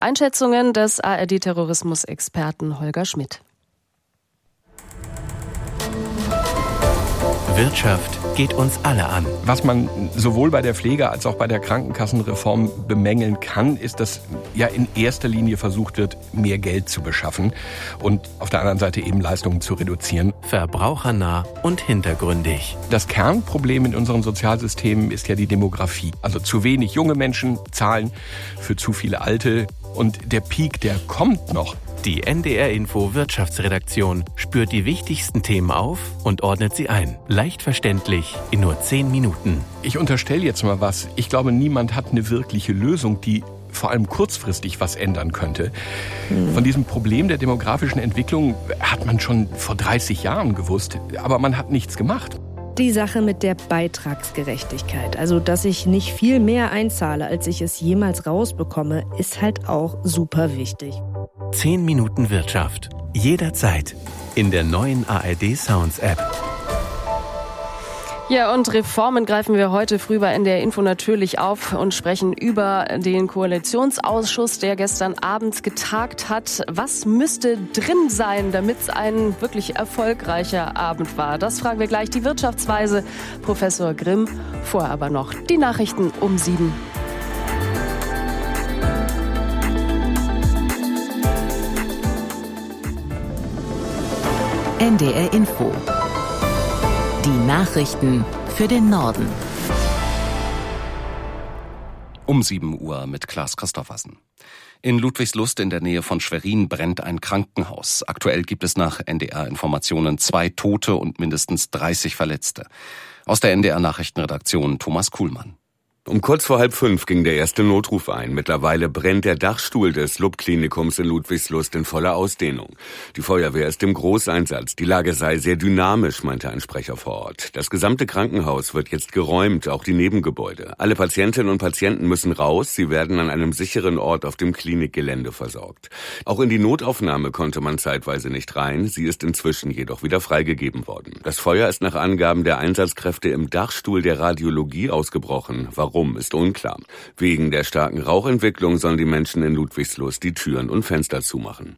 Einschätzungen des ARD-Terrorismusexperten Holger Schmidt. Wirtschaft geht uns alle an. Was man sowohl bei der Pflege- als auch bei der Krankenkassenreform bemängeln kann, ist, dass ja in erster Linie versucht wird, mehr Geld zu beschaffen und auf der anderen Seite eben Leistungen zu reduzieren. Verbrauchernah und hintergründig. Das Kernproblem in unseren Sozialsystemen ist ja die Demografie. Also zu wenig junge Menschen zahlen für zu viele Alte. Und der Peak, der kommt noch. Die NDR-Info Wirtschaftsredaktion spürt die wichtigsten Themen auf und ordnet sie ein. Leicht verständlich in nur 10 Minuten. Ich unterstelle jetzt mal was. Ich glaube, niemand hat eine wirkliche Lösung, die vor allem kurzfristig was ändern könnte. Von diesem Problem der demografischen Entwicklung hat man schon vor 30 Jahren gewusst, aber man hat nichts gemacht. Die Sache mit der Beitragsgerechtigkeit, also dass ich nicht viel mehr einzahle, als ich es jemals rausbekomme, ist halt auch super wichtig. 10 Minuten Wirtschaft. Jederzeit. In der neuen ARD Sounds App. Ja, und Reformen greifen wir heute früh bei NDR Info natürlich auf und sprechen über den Koalitionsausschuss, der gestern Abend getagt hat. Was müsste drin sein, damit es ein wirklich erfolgreicher Abend war? Das fragen wir gleich die Wirtschaftsweise Professor Grimm. Vorher aber noch die Nachrichten um 7. NDR Info. Die Nachrichten für den Norden. Um 7 Uhr mit Klaas Christoffersen. In Ludwigslust in der Nähe von Schwerin brennt ein Krankenhaus. Aktuell gibt es nach NDR-Informationen 2 Tote und mindestens 30 Verletzte. Aus der NDR-Nachrichtenredaktion Thomas Kuhlmann. Um kurz vor 4:30 ging der erste Notruf ein. Mittlerweile brennt der Dachstuhl des LUB-Klinikums in Ludwigslust in voller Ausdehnung. Die Feuerwehr ist im Großeinsatz. Die Lage sei sehr dynamisch, meinte ein Sprecher vor Ort. Das gesamte Krankenhaus wird jetzt geräumt, auch die Nebengebäude. Alle Patientinnen und Patienten müssen raus. Sie werden an einem sicheren Ort auf dem Klinikgelände versorgt. Auch in die Notaufnahme konnte man zeitweise nicht rein. Sie ist inzwischen jedoch wieder freigegeben worden. Das Feuer ist nach Angaben der Einsatzkräfte im Dachstuhl der Radiologie ausgebrochen. Warum, ist unklar. Wegen der starken Rauchentwicklung sollen die Menschen in Ludwigslust die Türen und Fenster zumachen.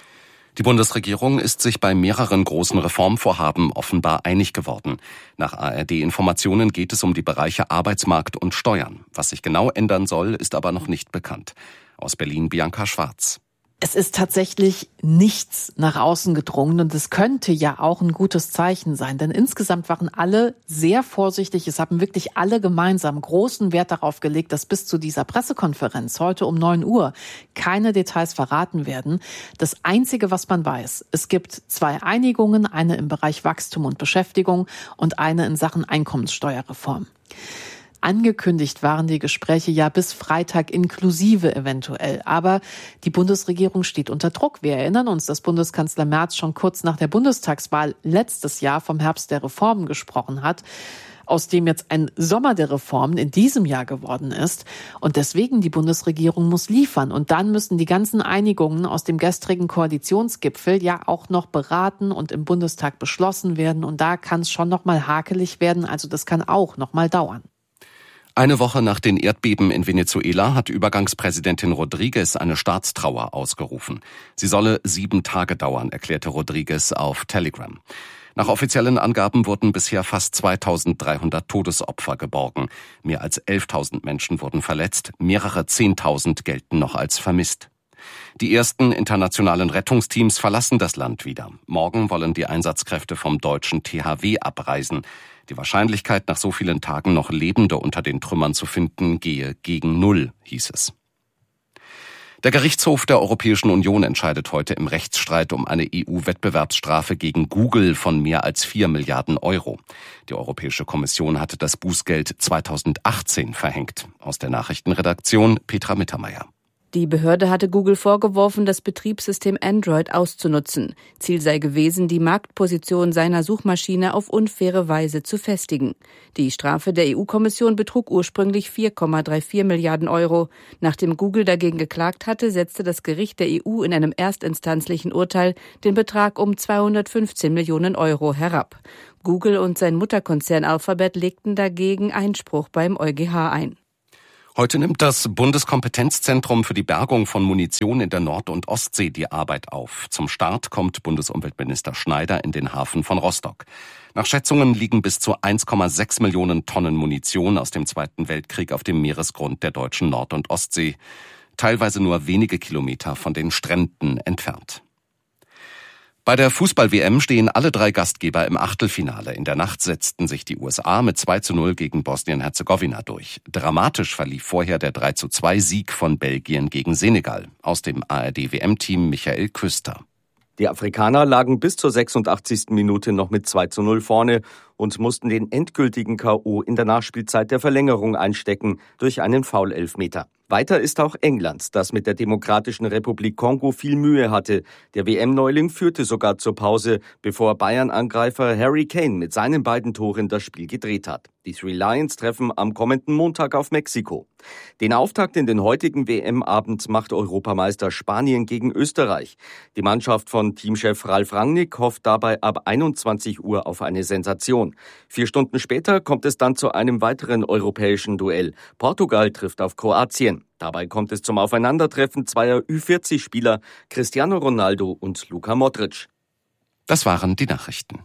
Die Bundesregierung ist sich bei mehreren großen Reformvorhaben offenbar einig geworden. Nach ARD-Informationen geht es um die Bereiche Arbeitsmarkt und Steuern. Was sich genau ändern soll, ist aber noch nicht bekannt. Aus Berlin Bianca Schwarz. Es ist tatsächlich nichts nach außen gedrungen und es könnte ja auch ein gutes Zeichen sein, denn insgesamt waren alle sehr vorsichtig. Es haben wirklich alle gemeinsam großen Wert darauf gelegt, dass bis zu dieser Pressekonferenz heute um 9 Uhr keine Details verraten werden. Das Einzige, was man weiß, es gibt 2 Einigungen, eine im Bereich Wachstum und Beschäftigung und eine in Sachen Einkommenssteuerreform. Angekündigt waren die Gespräche ja bis Freitag inklusive eventuell. Aber die Bundesregierung steht unter Druck. Wir erinnern uns, dass Bundeskanzler Merz schon kurz nach der Bundestagswahl letztes Jahr vom Herbst der Reformen gesprochen hat, aus dem jetzt ein Sommer der Reformen in diesem Jahr geworden ist. Und deswegen die Bundesregierung muss liefern. Und dann müssen die ganzen Einigungen aus dem gestrigen Koalitionsgipfel ja auch noch beraten und im Bundestag beschlossen werden. Und da kann es schon noch mal hakelig werden. Also das kann auch noch mal dauern. Eine Woche nach den Erdbeben in Venezuela hat Übergangspräsidentin Rodriguez eine Staatstrauer ausgerufen. Sie solle 7 Tage dauern, erklärte Rodriguez auf Telegram. Nach offiziellen Angaben wurden bisher fast 2300 Todesopfer geborgen. Mehr als 11.000 Menschen wurden verletzt, mehrere 10.000 gelten noch als vermisst. Die ersten internationalen Rettungsteams verlassen das Land wieder. Morgen wollen die Einsatzkräfte vom deutschen THW abreisen. Die Wahrscheinlichkeit, nach so vielen Tagen noch Lebende unter den Trümmern zu finden, gehe gegen 0, hieß es. Der Gerichtshof der Europäischen Union entscheidet heute im Rechtsstreit um eine EU-Wettbewerbsstrafe gegen Google von mehr als 4 Milliarden Euro. Die Europäische Kommission hatte das Bußgeld 2018 verhängt. Aus der Nachrichtenredaktion Petra Mittermeier. Die Behörde hatte Google vorgeworfen, das Betriebssystem Android auszunutzen. Ziel sei gewesen, die Marktposition seiner Suchmaschine auf unfaire Weise zu festigen. Die Strafe der EU-Kommission betrug ursprünglich 4,34 Milliarden Euro. Nachdem Google dagegen geklagt hatte, setzte das Gericht der EU in einem erstinstanzlichen Urteil den Betrag um 215 Millionen Euro herab. Google und sein Mutterkonzern Alphabet legten dagegen Einspruch beim EuGH ein. Heute nimmt das Bundeskompetenzzentrum für die Bergung von Munition in der Nord- und Ostsee die Arbeit auf. Zum Start kommt Bundesumweltminister Schneider in den Hafen von Rostock. Nach Schätzungen liegen bis zu 1,6 Millionen Tonnen Munition aus dem Zweiten Weltkrieg auf dem Meeresgrund der deutschen Nord- und Ostsee, teilweise nur wenige Kilometer von den Stränden entfernt. Bei der Fußball-WM stehen alle 3 Gastgeber im Achtelfinale. In der Nacht setzten sich die USA mit 2:0 gegen Bosnien-Herzegowina durch. Dramatisch verlief vorher der 3:2-Sieg von Belgien gegen Senegal. Aus dem ARD-WM-Team Michael Küster. Die Afrikaner lagen bis zur 86. Minute noch mit 2:0 vorne und mussten den endgültigen K.O. in der Nachspielzeit der Verlängerung einstecken durch einen Foul-Elfmeter. Weiter ist auch England, das mit der Demokratischen Republik Kongo viel Mühe hatte. Der WM-Neuling führte sogar zur Pause, bevor Bayern-Angreifer Harry Kane mit seinen beiden Toren das Spiel gedreht hat. Die Three Lions treffen am kommenden Montag auf Mexiko. Den Auftakt in den heutigen WM-Abend macht Europameister Spanien gegen Österreich. Die Mannschaft von Teamchef Ralf Rangnick hofft dabei ab 21 Uhr auf eine Sensation. 4 Stunden später kommt es dann zu einem weiteren europäischen Duell. Portugal trifft auf Kroatien. Dabei kommt es zum Aufeinandertreffen zweier Ü40-Spieler, Cristiano Ronaldo und Luka Modric. Das waren die Nachrichten.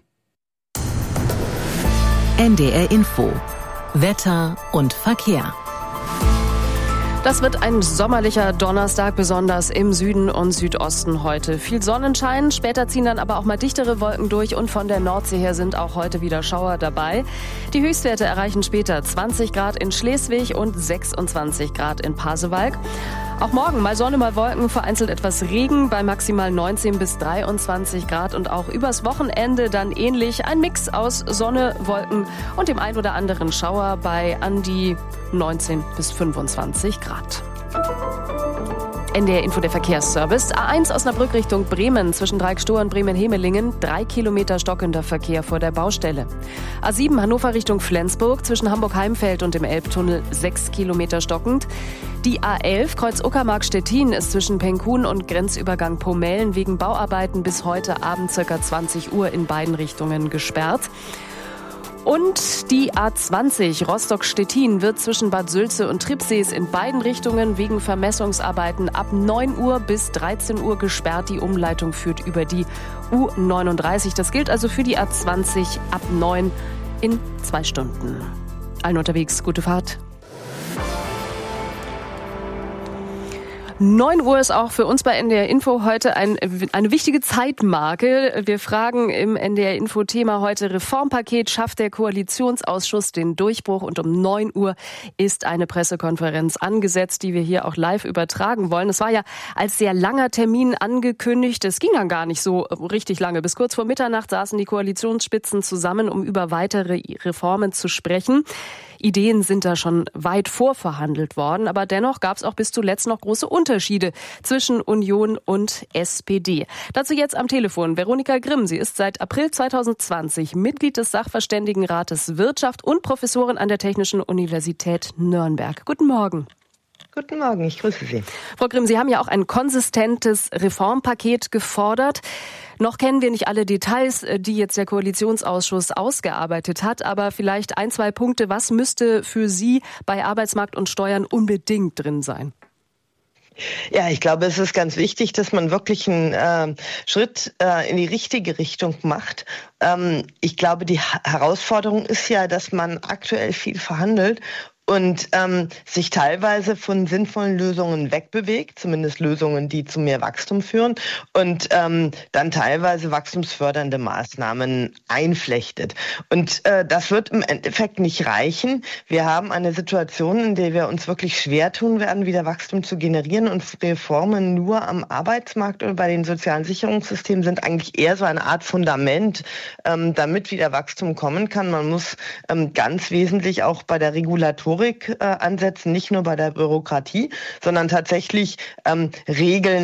NDR Info. Wetter und Verkehr. Das wird ein sommerlicher Donnerstag, besonders im Süden und Südosten heute. Viel Sonnenschein, später ziehen dann aber auch mal dichtere Wolken durch und von der Nordsee her sind auch heute wieder Schauer dabei. Die Höchstwerte erreichen später 20 Grad in Schleswig und 26 Grad in Pasewalk. Auch morgen mal Sonne, mal Wolken, vereinzelt etwas Regen bei maximal 19 bis 23 Grad und auch übers Wochenende dann ähnlich. Ein Mix aus Sonne, Wolken und dem ein oder anderen Schauer bei an die 19 bis 25 Grad. NDR Info, der Verkehrsservice. A1 Osnabrück Richtung Bremen zwischen Dreieckstohr und Bremen-Hemelingen. 3 Kilometer stockender Verkehr vor der Baustelle. A7 Hannover Richtung Flensburg zwischen Hamburg-Heimfeld und dem Elbtunnel 6 Kilometer stockend. Die A11 Kreuz Uckermark-Stettin ist zwischen Penkun und Grenzübergang Pomellen wegen Bauarbeiten bis heute Abend ca. 20 Uhr in beiden Richtungen gesperrt. Und die A20 Rostock-Stettin wird zwischen Bad Sülze und Tribsees in beiden Richtungen wegen Vermessungsarbeiten ab 9 Uhr bis 13 Uhr gesperrt. Die Umleitung führt über die U39. Das gilt also für die A20 ab 9 in 2 Stunden. Allen unterwegs, gute Fahrt. 9 Uhr ist auch für uns bei NDR Info heute eine wichtige Zeitmarke. Wir fragen im NDR Info Thema heute Reformpaket, schafft der Koalitionsausschuss den Durchbruch? Und um 9 Uhr ist eine Pressekonferenz angesetzt, die wir hier auch live übertragen wollen. Es war ja als sehr langer Termin angekündigt. Es ging dann gar nicht so richtig lange. Bis kurz vor Mitternacht saßen die Koalitionsspitzen zusammen, um über weitere Reformen zu sprechen. Ideen sind da schon weit vorverhandelt worden, aber dennoch gab es auch bis zuletzt noch große Unterschiede zwischen Union und SPD. Dazu jetzt am Telefon Veronika Grimm. Sie ist seit April 2020 Mitglied des Sachverständigenrates Wirtschaft und Professorin an der Technischen Universität Nürnberg. Guten Morgen. Guten Morgen, ich grüße Sie. Frau Grimm, Sie haben ja auch ein konsistentes Reformpaket gefordert. Noch kennen wir nicht alle Details, die jetzt der Koalitionsausschuss ausgearbeitet hat, aber vielleicht 1, 2 Punkte. Was müsste für Sie bei Arbeitsmarkt und Steuern unbedingt drin sein? Ja, ich glaube, es ist ganz wichtig, dass man wirklich einen Schritt in die richtige Richtung macht. Ich glaube, die Herausforderung ist ja, dass man aktuell viel verhandelt und sich teilweise von sinnvollen Lösungen wegbewegt, zumindest Lösungen, die zu mehr Wachstum führen, und dann teilweise wachstumsfördernde Maßnahmen einflechtet. Und das wird im Endeffekt nicht reichen. Wir haben eine Situation, in der wir uns wirklich schwer tun werden, wieder Wachstum zu generieren, und Reformen nur am Arbeitsmarkt oder bei den sozialen Sicherungssystemen sind eigentlich eher so eine Art Fundament, damit wieder Wachstum kommen kann. Man muss ganz wesentlich auch bei der Regulatorik ansetzen, nicht nur bei der Bürokratie, sondern tatsächlich Regeln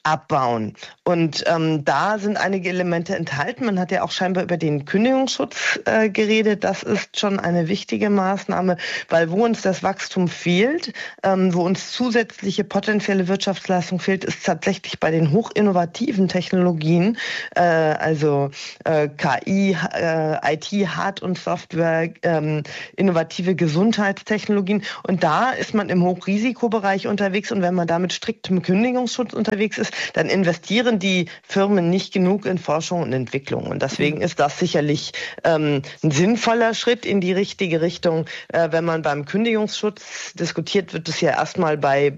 abbauen. Und da sind einige Elemente enthalten. Man hat ja auch scheinbar über den Kündigungsschutz geredet. Das ist schon eine wichtige Maßnahme, weil wo uns das Wachstum fehlt, wo uns zusätzliche potenzielle Wirtschaftsleistung fehlt, ist tatsächlich bei den hochinnovativen Technologien, also KI, IT, Hard- und Software, innovative Gesundheitstechnologien. Und da ist man im Hochrisikobereich unterwegs. Und wenn man da mit striktem Kündigungsschutz unterwegs ist, dann investieren die Firmen nicht genug in Forschung und Entwicklung. Und deswegen ist das sicherlich ein sinnvoller Schritt in die richtige Richtung. Wenn man beim Kündigungsschutz diskutiert, wird es ja erstmal bei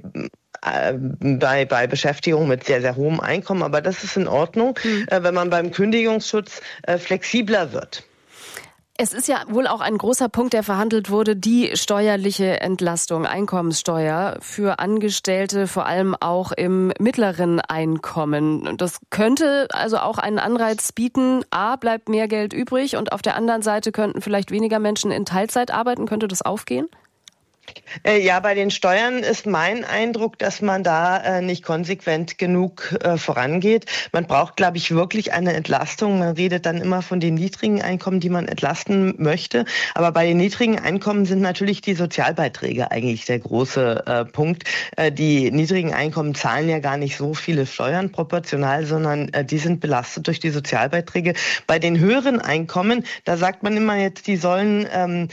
Beschäftigung mit sehr, sehr hohem Einkommen. Aber das ist in Ordnung, wenn man beim Kündigungsschutz flexibler wird. Es ist ja wohl auch ein großer Punkt, der verhandelt wurde, die steuerliche Entlastung, Einkommenssteuer für Angestellte, vor allem auch im mittleren Einkommen. Das könnte also auch einen Anreiz bieten. A, bleibt mehr Geld übrig und auf der anderen Seite könnten vielleicht weniger Menschen in Teilzeit arbeiten. Könnte das aufgehen? Ja, bei den Steuern ist mein Eindruck, dass man da nicht konsequent genug vorangeht. Man braucht, glaube ich, wirklich eine Entlastung. Man redet dann immer von den niedrigen Einkommen, die man entlasten möchte. Aber bei den niedrigen Einkommen sind natürlich die Sozialbeiträge eigentlich der große Punkt. Die niedrigen Einkommen zahlen ja gar nicht so viele Steuern proportional, sondern die sind belastet durch die Sozialbeiträge. Bei den höheren Einkommen, da sagt man immer jetzt, die sollen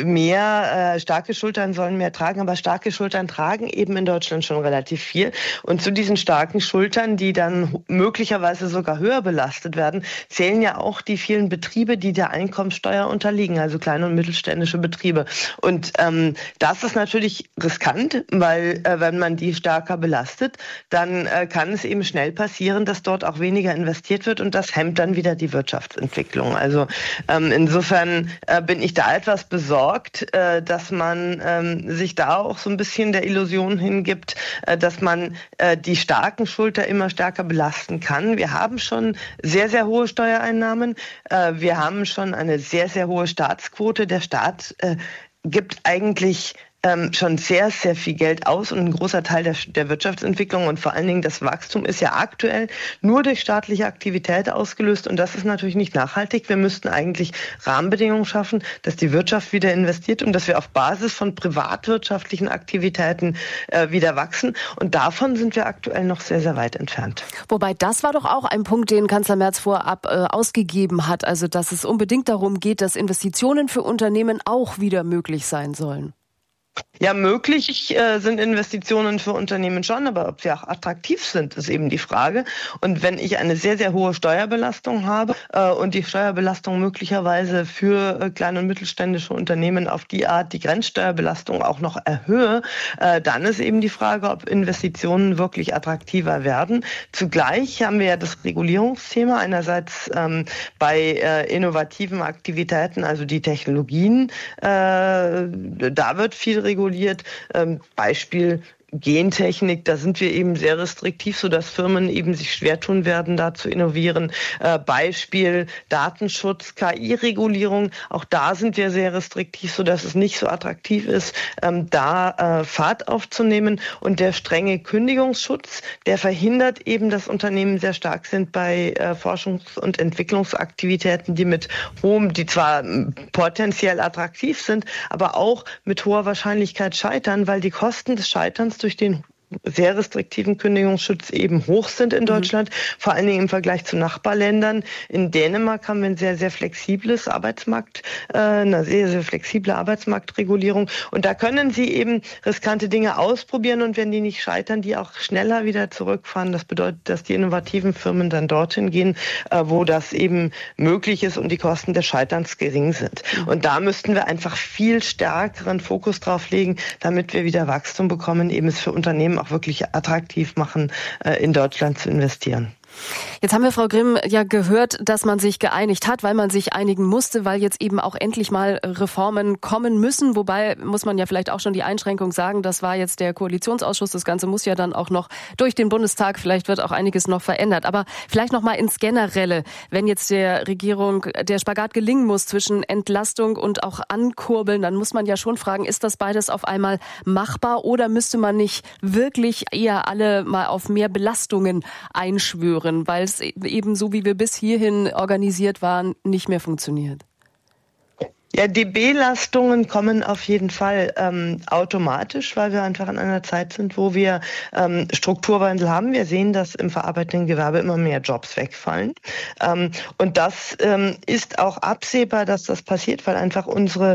mehr starke Schultern sollen mehr tragen, aber starke Schultern tragen eben in Deutschland schon relativ viel. Und zu diesen starken Schultern, die dann möglicherweise sogar höher belastet werden, zählen ja auch die vielen Betriebe, die der Einkommensteuer unterliegen, also kleine und mittelständische Betriebe. Und das ist natürlich riskant, weil wenn man die stärker belastet, dann kann es eben schnell passieren, dass dort auch weniger investiert wird und das hemmt dann wieder die Wirtschaftsentwicklung. Also insofern bin ich da etwas besorgt, dass man sich da auch so ein bisschen der Illusion hingibt, dass man die starken Schulter immer stärker belasten kann. Wir haben schon sehr, sehr hohe Steuereinnahmen. Wir haben schon eine sehr, sehr hohe Staatsquote. Der Staat gibt eigentlich schon sehr, sehr viel Geld aus und ein großer Teil der Wirtschaftsentwicklung und vor allen Dingen das Wachstum ist ja aktuell nur durch staatliche Aktivität ausgelöst und das ist natürlich nicht nachhaltig. Wir müssten eigentlich Rahmenbedingungen schaffen, dass die Wirtschaft wieder investiert und dass wir auf Basis von privatwirtschaftlichen Aktivitäten wieder wachsen und davon sind wir aktuell noch sehr, sehr weit entfernt. Wobei das war doch auch ein Punkt, den Kanzler Merz vorab ausgegeben hat, also dass es unbedingt darum geht, dass Investitionen für Unternehmen auch wieder möglich sein sollen. Ja, möglich sind Investitionen für Unternehmen schon, aber ob sie auch attraktiv sind, ist eben die Frage. Und wenn ich eine sehr, sehr hohe Steuerbelastung habe und die Steuerbelastung möglicherweise für kleine und mittelständische Unternehmen auf die Art die Grenzsteuerbelastung auch noch erhöhe, dann ist eben die Frage, ob Investitionen wirklich attraktiver werden. Zugleich haben wir ja das Regulierungsthema einerseits bei innovativen Aktivitäten, also die Technologien, da wird viel reguliert. Beispiel Gentechnik, da sind wir eben sehr restriktiv, sodass Firmen eben sich schwer tun werden, da zu innovieren. Beispiel Datenschutz, KI-Regulierung, auch da sind wir sehr restriktiv, sodass es nicht so attraktiv ist, da Fahrt aufzunehmen. Und der strenge Kündigungsschutz, der verhindert eben, dass Unternehmen sehr stark sind bei Forschungs- und Entwicklungsaktivitäten, die zwar potenziell attraktiv sind, aber auch mit hoher Wahrscheinlichkeit scheitern, weil die Kosten des Scheiterns durch den sehr restriktiven Kündigungsschutz eben hoch sind in Deutschland, vor allen Dingen im Vergleich zu Nachbarländern. In Dänemark haben wir ein sehr, sehr flexibles eine sehr, sehr flexible Arbeitsmarktregulierung. Und da können Sie eben riskante Dinge ausprobieren und wenn die nicht scheitern, die auch schneller wieder zurückfahren. Das bedeutet, dass die innovativen Firmen dann dorthin gehen, wo das eben möglich ist und die Kosten des Scheiterns gering sind. Und da müssten wir einfach viel stärkeren Fokus drauf legen, damit wir wieder Wachstum bekommen, eben es für Unternehmen auch wirklich attraktiv machen, in Deutschland zu investieren. Jetzt haben wir, Frau Grimm, ja gehört, dass man sich geeinigt hat, weil man sich einigen musste, weil jetzt eben auch endlich mal Reformen kommen müssen. Wobei muss man ja vielleicht auch schon die Einschränkung sagen, das war jetzt der Koalitionsausschuss. Das Ganze muss ja dann auch noch durch den Bundestag. Vielleicht wird auch einiges noch verändert. Aber vielleicht noch mal ins Generelle, wenn jetzt der Regierung der Spagat gelingen muss zwischen Entlastung und auch Ankurbeln, dann muss man ja schon fragen, ist das beides auf einmal machbar oder müsste man nicht wirklich eher alle mal auf mehr Belastungen einschwören, weil es eben so, wie wir bis hierhin organisiert waren, nicht mehr funktioniert? Ja, die Belastungen kommen auf jeden Fall automatisch, weil wir einfach in einer Zeit sind, wo wir Strukturwandel haben. Wir sehen, dass im verarbeitenden Gewerbe immer mehr Jobs wegfallen. Und das ist auch absehbar, dass das passiert, weil einfach unser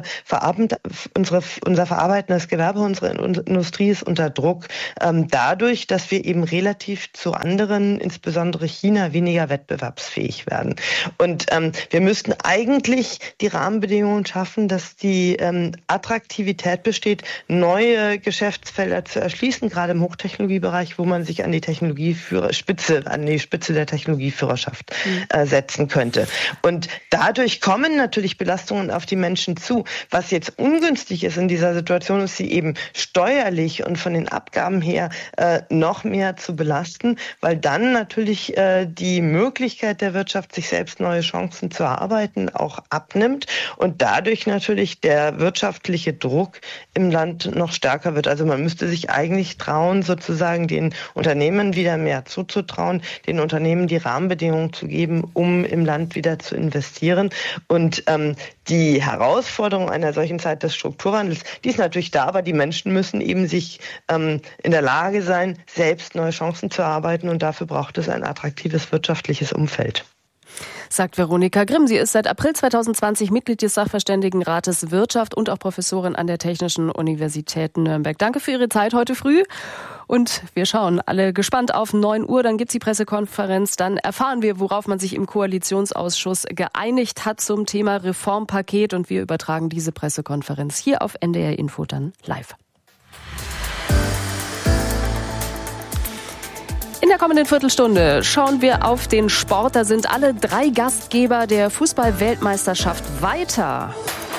verarbeitendes Gewerbe, unsere Industrie ist unter Druck, dadurch, dass wir eben relativ zu anderen, insbesondere China, weniger wettbewerbsfähig werden. Und wir müssten eigentlich die Rahmenbedingungen schaffen, dass die Attraktivität besteht, neue Geschäftsfelder zu erschließen, gerade im Hochtechnologiebereich, wo man sich an die Spitze der Technologieführerschaft setzen könnte. Und dadurch kommen natürlich Belastungen auf die Menschen zu. Was jetzt ungünstig ist in dieser Situation, ist sie eben steuerlich und von den Abgaben her noch mehr zu belasten, weil dann natürlich die Möglichkeit der Wirtschaft, sich selbst neue Chancen zu erarbeiten, auch abnimmt und dadurch natürlich der wirtschaftliche Druck im Land noch stärker wird. Also man müsste sich eigentlich trauen, sozusagen den Unternehmen wieder mehr zuzutrauen, den Unternehmen die Rahmenbedingungen zu geben, um im Land wieder zu investieren. Und die Herausforderung einer solchen Zeit des Strukturwandels, die ist natürlich da, aber die Menschen müssen eben sich in der Lage sein, selbst neue Chancen zu erarbeiten und dafür braucht es ein attraktives wirtschaftliches Umfeld. Sagt Veronika Grimm. Sie ist seit April 2020 Mitglied des Sachverständigenrates Wirtschaft und auch Professorin an der Technischen Universität Nürnberg. Danke für Ihre Zeit heute früh. Und wir schauen alle gespannt auf 9 Uhr. Dann gibt's die Pressekonferenz. Dann erfahren wir, worauf man sich im Koalitionsausschuss geeinigt hat zum Thema Reformpaket. Und wir übertragen diese Pressekonferenz hier auf NDR Info dann live. In der kommenden Viertelstunde schauen wir auf den Sport. Da sind alle 3 Gastgeber der Fußball-Weltmeisterschaft weiter.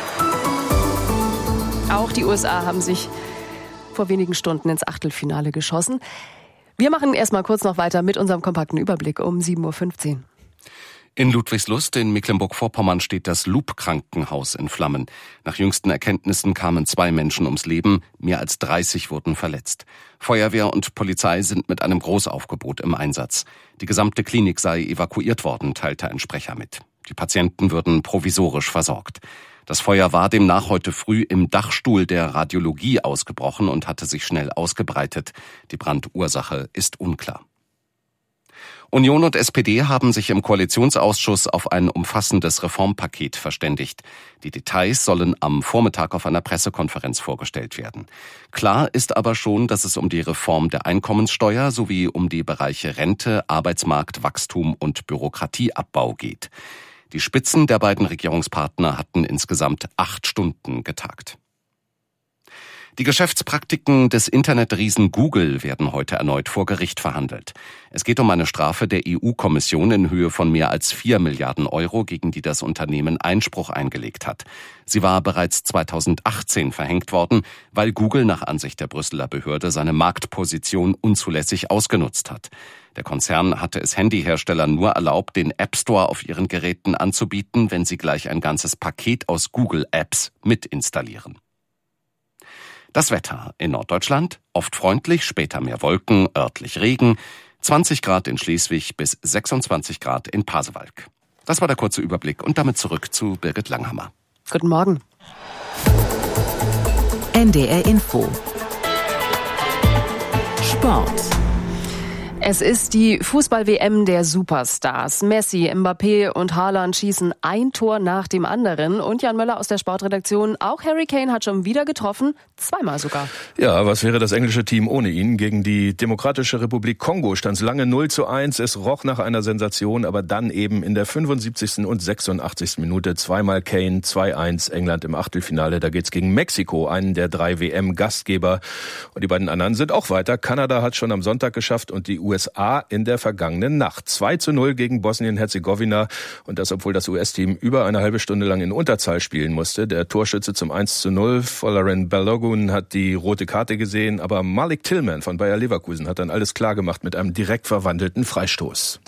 Auch die USA haben sich vor wenigen Stunden ins Achtelfinale geschossen. Wir machen erstmal kurz noch weiter mit unserem kompakten Überblick um 7.15 Uhr. In Ludwigslust in Mecklenburg-Vorpommern steht das Loop-Krankenhaus in Flammen. Nach jüngsten Erkenntnissen kamen 2 Menschen ums Leben, mehr als 30 wurden verletzt. Feuerwehr und Polizei sind mit einem Großaufgebot im Einsatz. Die gesamte Klinik sei evakuiert worden, teilte ein Sprecher mit. Die Patienten würden provisorisch versorgt. Das Feuer war demnach heute früh im Dachstuhl der Radiologie ausgebrochen und hatte sich schnell ausgebreitet. Die Brandursache ist unklar. Union und SPD haben sich im Koalitionsausschuss auf ein umfassendes Reformpaket verständigt. Die Details sollen am Vormittag auf einer Pressekonferenz vorgestellt werden. Klar ist aber schon, dass es um die Reform der Einkommenssteuer sowie um die Bereiche Rente, Arbeitsmarkt, Wachstum und Bürokratieabbau geht. Die Spitzen der beiden Regierungspartner hatten insgesamt 8 Stunden getagt. Die Geschäftspraktiken des Internetriesen Google werden heute erneut vor Gericht verhandelt. Es geht um eine Strafe der EU-Kommission in Höhe von mehr als 4 Milliarden Euro, gegen die das Unternehmen Einspruch eingelegt hat. Sie war bereits 2018 verhängt worden, weil Google nach Ansicht der Brüsseler Behörde seine Marktposition unzulässig ausgenutzt hat. Der Konzern hatte es Handyherstellern nur erlaubt, den App Store auf ihren Geräten anzubieten, wenn sie gleich ein ganzes Paket aus Google-Apps mit installieren. Das Wetter in Norddeutschland, oft freundlich, später mehr Wolken, örtlich Regen, 20 Grad in Schleswig bis 26 Grad in Pasewalk. Das war der kurze Überblick und damit zurück zu Birgit Langhammer. Guten Morgen. NDR Info. Sport. Es ist die Fußball-WM der Superstars. Messi, Mbappé und Haaland schießen ein Tor nach dem anderen. Und Jan Möller aus der Sportredaktion, auch Harry Kane hat schon wieder getroffen, 2-mal sogar. Ja, was wäre das englische Team ohne ihn? Gegen die Demokratische Republik Kongo stand es lange 0:1. Es roch nach einer Sensation, aber dann eben in der 75. und 86. Minute 2-mal Kane, 2-1 England im Achtelfinale. Da geht's gegen Mexiko, einen der 3 WM-Gastgeber. Und die beiden anderen sind auch weiter. Kanada hat schon am Sonntag geschafft und die USA USA in der vergangenen Nacht. 2:0 gegen Bosnien-Herzegowina. Und das, obwohl das US-Team über eine halbe Stunde lang in Unterzahl spielen musste. Der Torschütze zum 1:0, Folarin Balogun, hat die rote Karte gesehen. Aber Malik Tillman von Bayer Leverkusen hat dann alles klar gemacht mit einem direkt verwandelten Freistoß.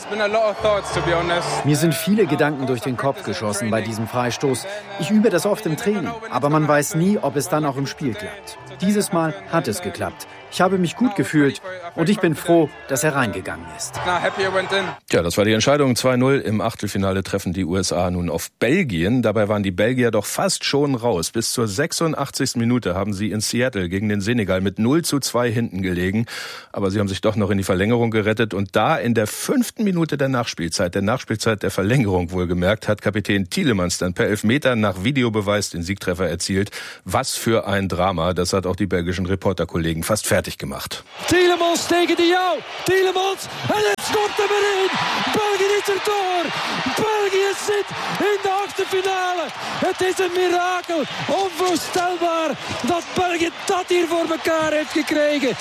Mir sind viele Gedanken durch den Kopf geschossen bei diesem Freistoß. Ich übe das oft im Training, aber man weiß nie, ob es dann auch im Spiel klappt. Dieses Mal hat es geklappt. Ich habe mich gut gefühlt und ich bin froh, dass er reingegangen ist. Ja, das war die Entscheidung. 2:0 im Achtelfinale treffen die USA nun auf Belgien. Dabei waren die Belgier doch fast schon raus. Bis zur 86. Minute haben sie in Seattle gegen den Senegal mit 0:2 hinten gelegen. Aber sie haben sich doch noch in die Verlängerung gerettet. Und da in der 5. Minute der Nachspielzeit der Verlängerung wohlgemerkt, hat Kapitän Tielemans dann per Elfmeter nach Videobeweis den Siegtreffer erzielt. Was für ein Drama. Das hat auch die belgischen Reporterkollegen fast fertig gemacht. Tielemans tegen de jou. Tielemans. En het schopt hem erin. België is er door. België zit in de achterfinale. Het is een mirakel. Onvoorstelbaar dat België dat hier voor elkaar heeft gekregen.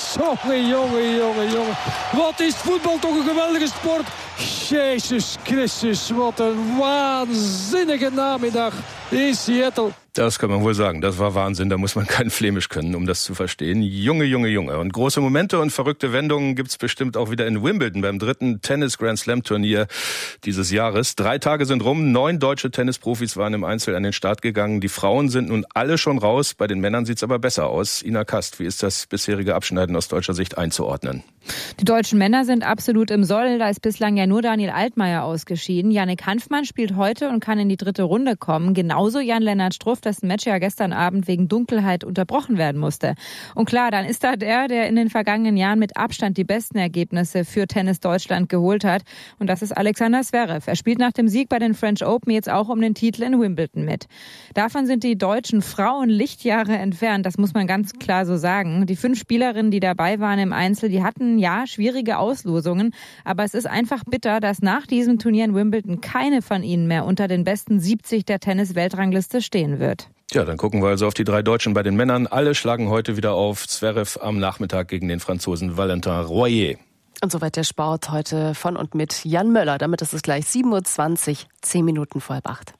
Jongen. Wat is voetbal toch een geweldige sport. Jezus Christus, wat een waanzinnige namiddag in Seattle. Das kann man wohl sagen. Das war Wahnsinn. Da muss man kein Flämisch können, um das zu verstehen. Junge. Und große Momente und verrückte Wendungen gibt's bestimmt auch wieder in Wimbledon beim 3. Tennis-Grand-Slam-Turnier dieses Jahres. 3 Tage sind rum. 9 deutsche Tennisprofis waren im Einzel an den Start gegangen. Die Frauen sind nun alle schon raus. Bei den Männern sieht's aber besser aus. Ina Kast, wie ist das bisherige Abschneiden aus deutscher Sicht einzuordnen? Die deutschen Männer sind absolut im Soll. Da ist bislang ja nur Daniel Altmaier ausgeschieden. Jannik Hanfmann spielt heute und kann in die 3. Runde kommen. Genauso Jan-Lennart Struff, dessen Match ja gestern Abend wegen Dunkelheit unterbrochen werden musste. Und klar, dann ist da der in den vergangenen Jahren mit Abstand die besten Ergebnisse für Tennis Deutschland geholt hat. Und das ist Alexander Zverev. Er spielt nach dem Sieg bei den French Open jetzt auch um den Titel in Wimbledon mit. Davon sind die deutschen Frauen Lichtjahre entfernt. Das muss man ganz klar so sagen. Die 5 Spielerinnen, die dabei waren im Einzel, die hatten ja schwierige Auslosungen. Aber es ist einfach bitter, dass nach diesem Turnier in Wimbledon keine von ihnen mehr unter den besten 70 der Tennis-Weltrangliste stehen wird. Ja, dann gucken wir also auf die 3 Deutschen bei den Männern. Alle schlagen heute wieder auf. Zverev am Nachmittag gegen den Franzosen Valentin Royer. Und soweit der Sport heute von und mit Jan Möller. Damit ist es gleich 7:20 Uhr, 10 Minuten vor 8.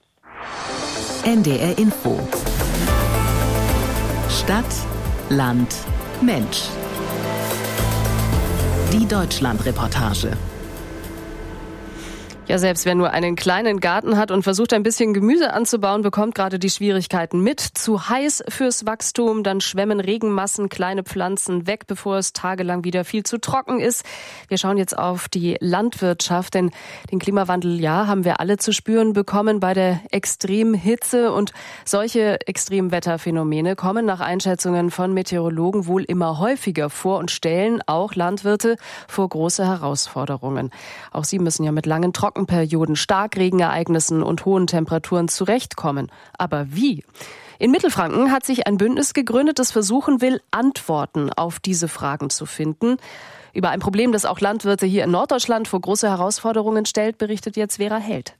NDR Info. Stadt, Land, Mensch. Die Deutschland-Reportage. Ja, selbst wer nur einen kleinen Garten hat und versucht, ein bisschen Gemüse anzubauen, bekommt gerade die Schwierigkeiten mit. Zu heiß fürs Wachstum, dann schwemmen Regenmassen kleine Pflanzen weg, bevor es tagelang wieder viel zu trocken ist. Wir schauen jetzt auf die Landwirtschaft, denn den Klimawandel, ja, haben wir alle zu spüren bekommen bei der Extremhitze. Und solche Extremwetterphänomene kommen nach Einschätzungen von Meteorologen wohl immer häufiger vor und stellen auch Landwirte vor große Herausforderungen. Auch sie müssen ja mit langen Trockenperioden, Starkregenereignissen und hohen Temperaturen zurechtkommen. Aber wie? In Mittelfranken hat sich ein Bündnis gegründet, das versuchen will, Antworten auf diese Fragen zu finden. Über ein Problem, das auch Landwirte hier in Norddeutschland vor große Herausforderungen stellt, berichtet jetzt Vera Held.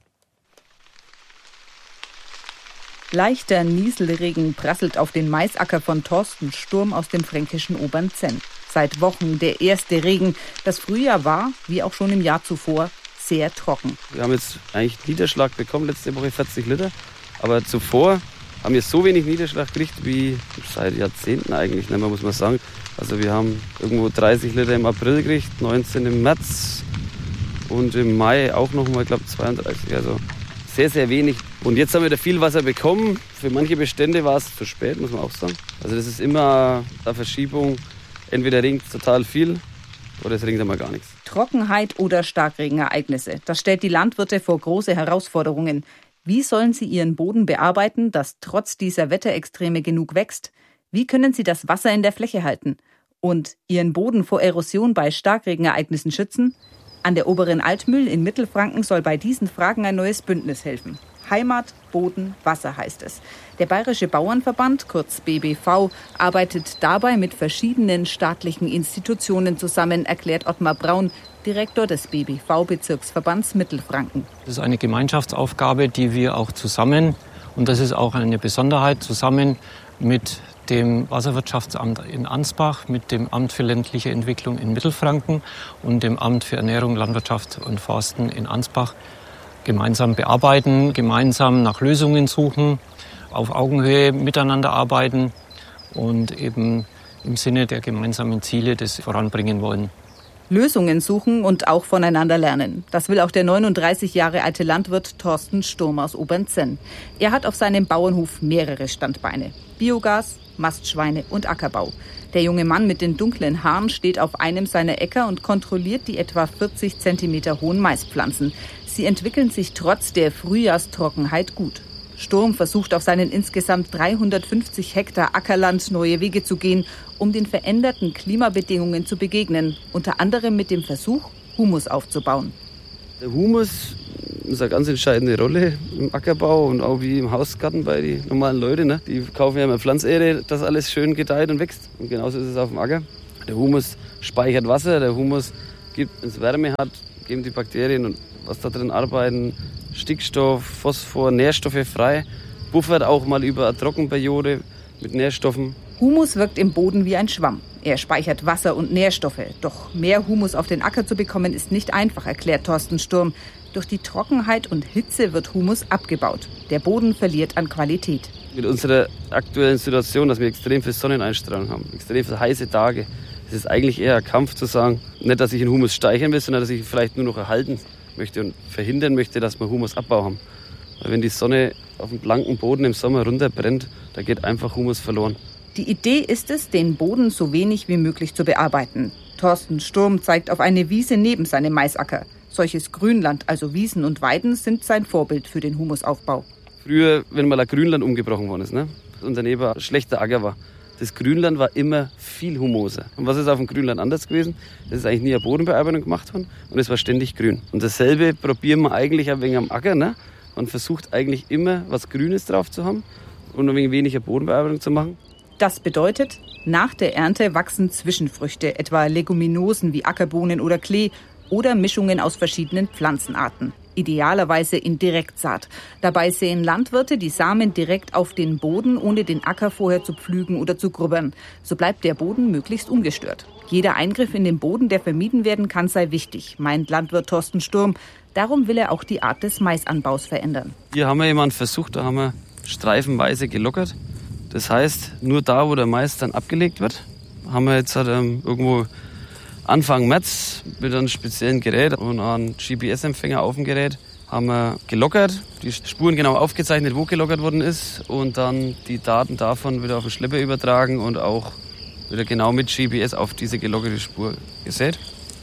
Leichter Nieselregen prasselt auf den Maisacker von Thorsten Sturm aus dem fränkischen Obernzenn. Seit Wochen der erste Regen. Das Frühjahr war, wie auch schon im Jahr zuvor, sehr trocken. Wir haben jetzt eigentlich Niederschlag bekommen, letzte Woche 40 Liter. Aber zuvor haben wir so wenig Niederschlag gekriegt wie seit Jahrzehnten eigentlich, ne, muss man sagen. Also wir haben irgendwo 30 Liter im April gekriegt, 19 im März und im Mai auch nochmal, glaube ich, 32. Also sehr, sehr wenig. Und jetzt haben wir da viel Wasser bekommen. Für manche Bestände war es zu spät, muss man auch sagen. Also das ist immer eine Verschiebung. Entweder regnet es total viel oder es regnet einmal gar nichts. Trockenheit oder Starkregenereignisse, das stellt die Landwirte vor große Herausforderungen. Wie sollen sie ihren Boden bearbeiten, dass trotz dieser Wetterextreme genug wächst? Wie können sie das Wasser in der Fläche halten? Und ihren Boden vor Erosion bei Starkregenereignissen schützen? An der Oberen Altmühl in Mittelfranken soll bei diesen Fragen ein neues Bündnis helfen. Heimat, Boden, Wasser heißt es. Der Bayerische Bauernverband, kurz BBV, arbeitet dabei mit verschiedenen staatlichen Institutionen zusammen, erklärt Ottmar Braun, Direktor des BBV-Bezirksverbands Mittelfranken. Das ist eine Gemeinschaftsaufgabe, die wir auch zusammen, und das ist auch eine Besonderheit, zusammen mit dem Wasserwirtschaftsamt in Ansbach, mit dem Amt für ländliche Entwicklung in Mittelfranken und dem Amt für Ernährung, Landwirtschaft und Forsten in Ansbach gemeinsam bearbeiten, gemeinsam nach Lösungen suchen, auf Augenhöhe miteinander arbeiten und eben im Sinne der gemeinsamen Ziele das voranbringen wollen. Lösungen suchen und auch voneinander lernen. Das will auch der 39 Jahre alte Landwirt Thorsten Sturm aus Obernzenn. Er hat auf seinem Bauernhof mehrere Standbeine. Biogas, Mastschweine und Ackerbau. Der junge Mann mit den dunklen Haaren steht auf einem seiner Äcker und kontrolliert die etwa 40 Zentimeter hohen Maispflanzen. Sie entwickeln sich trotz der Frühjahrstrockenheit gut. Sturm versucht auf seinen insgesamt 350 Hektar Ackerland neue Wege zu gehen, um den veränderten Klimabedingungen zu begegnen. Unter anderem mit dem Versuch, Humus aufzubauen. Der Humus ist eine ganz entscheidende Rolle im Ackerbau und auch wie im Hausgarten bei den normalen Leuten. Ne? Die kaufen ja immer Pflanzerde, dass alles schön gedeiht und wächst. Und genauso ist es auf dem Acker. Der Humus speichert Wasser, der Humus gibt, wenn es Wärme hat, geben die Bakterien und was da drin arbeiten, Stickstoff, Phosphor, Nährstoffe frei, buffert auch mal über eine Trockenperiode mit Nährstoffen. Humus wirkt im Boden wie ein Schwamm. Er speichert Wasser und Nährstoffe. Doch mehr Humus auf den Acker zu bekommen, ist nicht einfach, erklärt Thorsten Sturm. Durch die Trockenheit und Hitze wird Humus abgebaut. Der Boden verliert an Qualität. Mit unserer aktuellen Situation, dass wir extrem viel Sonneneinstrahlung haben, extrem viele heiße Tage, ist es eigentlich eher ein Kampf zu sagen, nicht, dass ich den Humus steigern will, sondern dass ich ihn vielleicht nur noch erhalten möchte und verhindern möchte, dass wir Humusabbau haben. Weil wenn die Sonne auf dem blanken Boden im Sommer runterbrennt, da geht einfach Humus verloren. Die Idee ist es, den Boden so wenig wie möglich zu bearbeiten. Thorsten Sturm zeigt auf eine Wiese neben seinem Maisacker. Solches Grünland, also Wiesen und Weiden, sind sein Vorbild für den Humusaufbau. Früher, wenn mal ein Grünland umgebrochen worden ist, ne, und daneben ein schlechter Acker war, das Grünland war immer viel humoser. Und was ist auf dem Grünland anders gewesen? Es ist eigentlich nie eine Bodenbearbeitung gemacht worden und es war ständig grün. Und dasselbe probieren wir eigentlich ein wenig am Acker. Ne? Man versucht eigentlich immer, was Grünes drauf zu haben und ein wenig weniger Bodenbearbeitung zu machen. Das bedeutet, nach der Ernte wachsen Zwischenfrüchte, etwa Leguminosen wie Ackerbohnen oder Klee oder Mischungen aus verschiedenen Pflanzenarten. Idealerweise in Direktsaat. Dabei säen Landwirte die Samen direkt auf den Boden, ohne den Acker vorher zu pflügen oder zu grubbern. So bleibt der Boden möglichst ungestört. Jeder Eingriff in den Boden, der vermieden werden kann, sei wichtig, meint Landwirt Thorsten Sturm. Darum will er auch die Art des Maisanbaus verändern. Hier haben wir jemanden versucht, da haben wir streifenweise gelockert. Das heißt, nur da, wo der Mais dann abgelegt wird, haben wir jetzt irgendwo Anfang März mit einem speziellen Gerät und einem GPS-Empfänger auf dem Gerät haben wir gelockert, die Spuren genau aufgezeichnet, wo gelockert worden ist und dann die Daten davon wieder auf den Schlepper übertragen und auch wieder genau mit GPS auf diese gelockerte Spur gesät.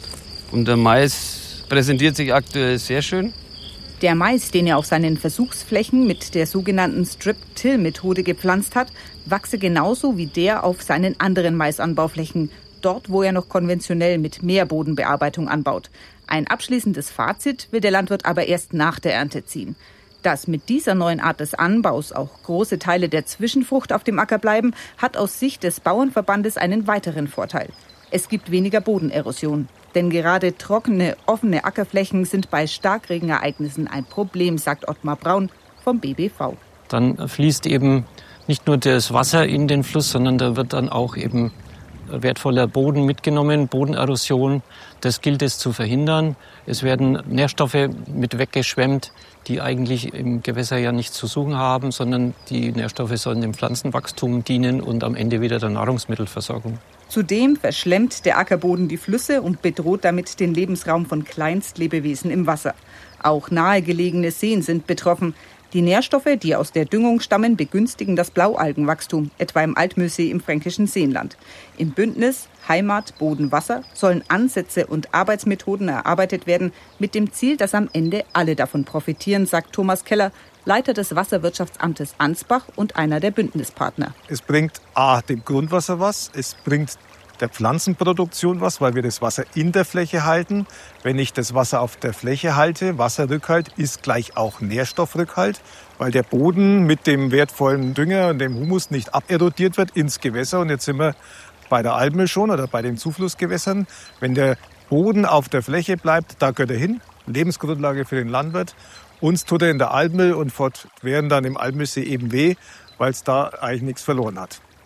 Und der Mais präsentiert sich aktuell sehr schön. Der Mais, den er auf seinen Versuchsflächen mit der sogenannten Strip-Till-Methode gepflanzt hat, wachse genauso wie der auf seinen anderen Maisanbauflächen, dort, wo er noch konventionell mit mehr Bodenbearbeitung anbaut. Ein abschließendes Fazit will der Landwirt aber erst nach der Ernte ziehen. Dass mit dieser neuen Art des Anbaus auch große Teile der Zwischenfrucht auf dem Acker bleiben, hat aus Sicht des Bauernverbandes einen weiteren Vorteil. Es gibt weniger Bodenerosion. Denn gerade trockene, offene Ackerflächen sind bei Starkregenereignissen ein Problem, sagt Ottmar Braun vom BBV. Dann fließt eben nicht nur das Wasser in den Fluss, sondern da wird dann auch eben wertvoller Boden mitgenommen, Bodenerosion. Das gilt es zu verhindern. Es werden Nährstoffe mit weggeschwemmt, die eigentlich im Gewässer ja nichts zu suchen haben, sondern die Nährstoffe sollen dem Pflanzenwachstum dienen und am Ende wieder der Nahrungsmittelversorgung. Zudem verschlemmt der Ackerboden die Flüsse und bedroht damit den Lebensraum von Kleinstlebewesen im Wasser. Auch nahegelegene Seen sind betroffen. Die Nährstoffe, die aus der Düngung stammen, begünstigen das Blaualgenwachstum, etwa im Altmühlsee im fränkischen Seenland. Im Bündnis Heimat, Boden, Wasser sollen Ansätze und Arbeitsmethoden erarbeitet werden, mit dem Ziel, dass am Ende alle davon profitieren, sagt Thomas Keller, Leiter des Wasserwirtschaftsamtes Ansbach und einer der Bündnispartner. Es bringt dem Grundwasser was, es bringt der Pflanzenproduktion was, weil wir das Wasser in der Fläche halten. Wenn ich das Wasser auf der Fläche halte, Wasserrückhalt ist gleich auch Nährstoffrückhalt, weil der Boden mit dem wertvollen Dünger und dem Humus nicht aberodiert wird ins Gewässer. Und jetzt sind wir bei der Almöh schon oder bei den Zuflussgewässern. Wenn der Boden auf der Fläche bleibt, da gehört er hin. Lebensgrundlage für den Landwirt. Uns tut er in der Almöh und fortwährend dann im Almöhsee eben weh, weil es da eigentlich nichts verloren hat.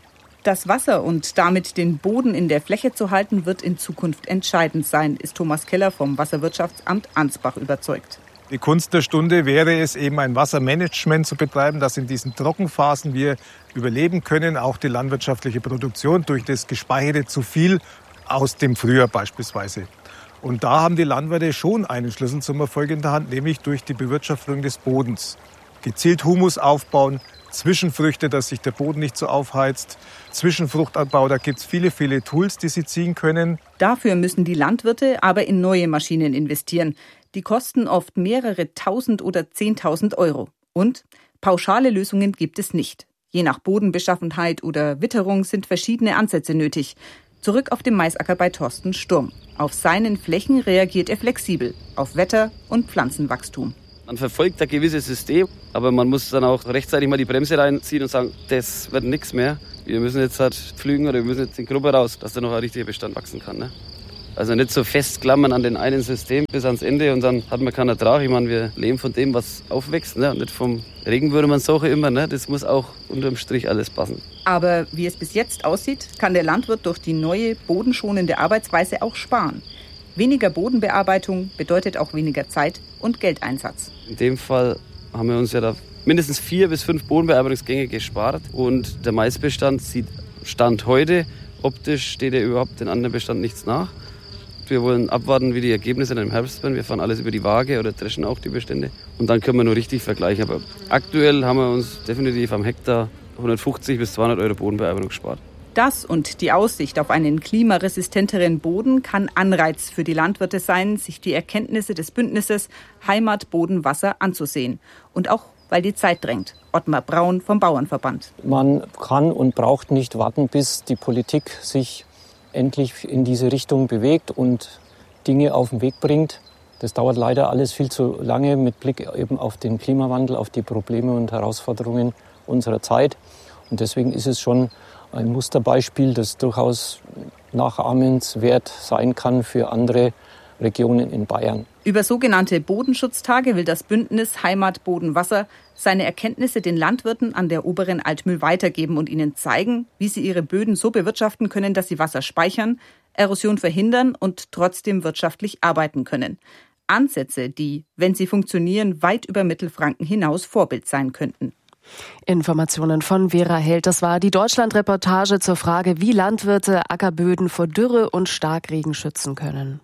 Das Wasser und damit den Boden in der Fläche zu halten, wird in Zukunft entscheidend sein, ist Thomas Keller vom Wasserwirtschaftsamt Ansbach überzeugt. Die Kunst der Stunde wäre es eben, ein Wassermanagement zu betreiben, dass in diesen Trockenphasen wir überleben können, auch die landwirtschaftliche Produktion durch das gespeicherte zu viel aus dem Frühjahr beispielsweise. Und da haben die Landwirte schon einen Schlüssel zum Erfolg in der Hand, nämlich durch die Bewirtschaftung des Bodens. Gezielt Humus aufbauen, Zwischenfrüchte, dass sich der Boden nicht so aufheizt, Zwischenfruchtanbau, da gibt es viele, viele Tools, die sie ziehen können. Dafür müssen die Landwirte aber in neue Maschinen investieren. Die kosten oft mehrere Tausend oder 10.000 Euro. Und pauschale Lösungen gibt es nicht. Je nach Bodenbeschaffenheit oder Witterung sind verschiedene Ansätze nötig. Zurück auf dem Maisacker bei Thorsten Sturm. Auf seinen Flächen reagiert er flexibel auf Wetter und Pflanzenwachstum. Man verfolgt ein gewisses System, aber man muss dann auch rechtzeitig mal die Bremse reinziehen und sagen, das wird nichts mehr. Wir müssen jetzt halt pflügen oder wir müssen jetzt in Gruppe raus, dass da noch ein richtiger Bestand wachsen kann. Ne? Also nicht so festklammern an den einen System bis ans Ende und dann hat man keinen Ertrag. Ich meine, wir leben von dem, was aufwächst, ne? Und nicht vom Regenwürmersuche immer. Ne? Das muss auch unterm Strich alles passen. Aber wie es bis jetzt aussieht, kann der Landwirt durch die neue bodenschonende Arbeitsweise auch sparen. Weniger Bodenbearbeitung bedeutet auch weniger Zeit und Geldeinsatz. In dem Fall haben wir uns ja da mindestens 4 bis 5 Bodenbearbeitungsgänge gespart. Und der Maisbestand sieht Stand heute, optisch steht ja überhaupt den anderen Bestand nichts nach. Wir wollen abwarten, wie die Ergebnisse dann im Herbst werden. Wir fahren alles über die Waage oder dreschen auch die Bestände. Und dann können wir nur richtig vergleichen. Aber aktuell haben wir uns definitiv am Hektar 150 bis 200 Euro Bodenbearbeitung gespart. Das und die Aussicht auf einen klimaresistenteren Boden kann Anreiz für die Landwirte sein, sich die Erkenntnisse des Bündnisses Heimat, Boden, Wasser anzusehen. Und auch, weil die Zeit drängt. Ottmar Braun vom Bauernverband. Man kann und braucht nicht warten, bis die Politik sich endlich in diese Richtung bewegt und Dinge auf den Weg bringt. Das dauert leider alles viel zu lange mit Blick eben auf den Klimawandel, auf die Probleme und Herausforderungen unserer Zeit. Und deswegen ist es schon ein Musterbeispiel, das durchaus nachahmenswert sein kann für andere Regionen in Bayern. Über sogenannte Bodenschutztage will das Bündnis Heimat, Boden, Wasser seine Erkenntnisse den Landwirten an der oberen Altmühl weitergeben und ihnen zeigen, wie sie ihre Böden so bewirtschaften können, dass sie Wasser speichern, Erosion verhindern und trotzdem wirtschaftlich arbeiten können. Ansätze, die, wenn sie funktionieren, weit über Mittelfranken hinaus Vorbild sein könnten. Informationen von Vera Held. Das war die Deutschland-Reportage zur Frage, wie Landwirte Ackerböden vor Dürre und Starkregen schützen können.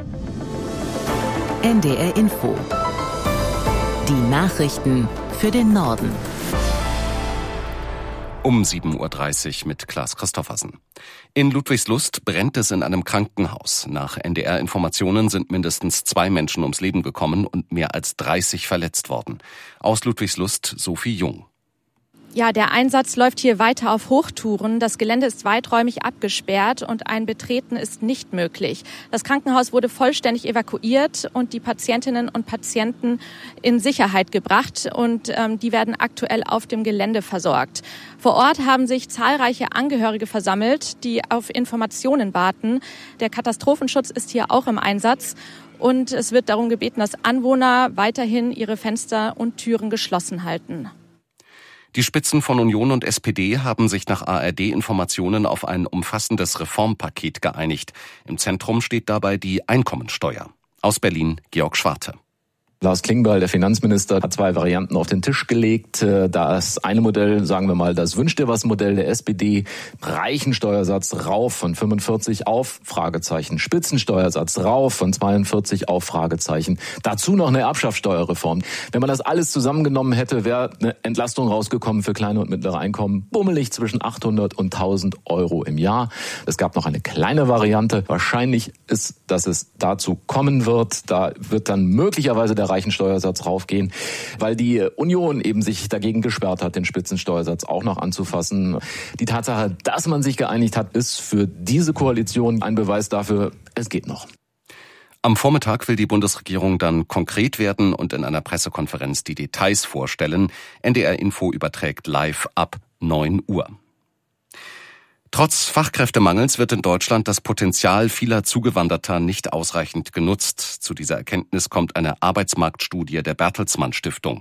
NDR Info. Die Nachrichten für den Norden. Um 7.30 Uhr mit Klaas Christoffersen. In Ludwigslust brennt es in einem Krankenhaus. Nach NDR-Informationen sind mindestens 2 Menschen ums Leben gekommen und mehr als 30 verletzt worden. Aus Ludwigslust Sophie Jung. Ja, der Einsatz läuft hier weiter auf Hochtouren. Das Gelände ist weiträumig abgesperrt und ein Betreten ist nicht möglich. Das Krankenhaus wurde vollständig evakuiert und die Patientinnen und Patienten in Sicherheit gebracht und die werden aktuell auf dem Gelände versorgt. Vor Ort haben sich zahlreiche Angehörige versammelt, die auf Informationen warten. Der Katastrophenschutz ist hier auch im Einsatz. Und es wird darum gebeten, dass Anwohner weiterhin ihre Fenster und Türen geschlossen halten. Die Spitzen von Union und SPD haben sich nach ARD-Informationen auf ein umfassendes Reformpaket geeinigt. Im Zentrum steht dabei die Einkommensteuer. Aus Berlin Georg Schwarte. Lars Klingbeil, der Finanzminister, hat 2 Varianten auf den Tisch gelegt. Das eine Modell, sagen wir mal, das Wünsch-dir-was-Modell der SPD, Reichensteuersatz rauf von 45 auf Fragezeichen, Spitzensteuersatz rauf von 42 auf Fragezeichen. Dazu noch eine Erbschaftssteuerreform. Wenn man das alles zusammengenommen hätte, wäre eine Entlastung rausgekommen für kleine und mittlere Einkommen, bummelig zwischen 800 und 1000 Euro im Jahr. Es gab noch eine kleine Variante. Wahrscheinlich ist, dass es dazu kommen wird. Da wird dann möglicherweise der Reichensteuersatz raufgehen, weil die Union eben sich dagegen gesperrt hat, den Spitzensteuersatz auch noch anzufassen. Die Tatsache, dass man sich geeinigt hat, ist für diese Koalition ein Beweis dafür, es geht noch. Am Vormittag will die Bundesregierung dann konkret werden und in einer Pressekonferenz die Details vorstellen. NDR Info überträgt live ab 9 Uhr. Trotz Fachkräftemangels wird in Deutschland das Potenzial vieler Zugewanderter nicht ausreichend genutzt. Zu dieser Erkenntnis kommt eine Arbeitsmarktstudie der Bertelsmann Stiftung.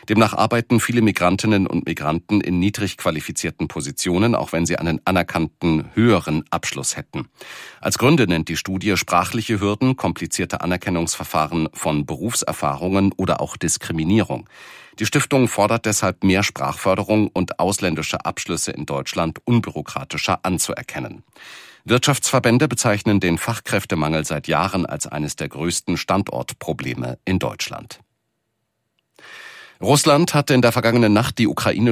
Demnach arbeiten viele Migrantinnen und Migranten in niedrig qualifizierten Positionen, auch wenn sie einen anerkannten höheren Abschluss hätten. Als Gründe nennt die Studie sprachliche Hürden, komplizierte Anerkennungsverfahren von Berufserfahrungen oder auch Diskriminierung. Die Stiftung fordert deshalb mehr Sprachförderung und ausländische Abschlüsse in Deutschland unbürokratischer anzuerkennen. Wirtschaftsverbände bezeichnen den Fachkräftemangel seit Jahren als eines der größten Standortprobleme in Deutschland. Russland hat in der vergangenen Nacht die Ukraine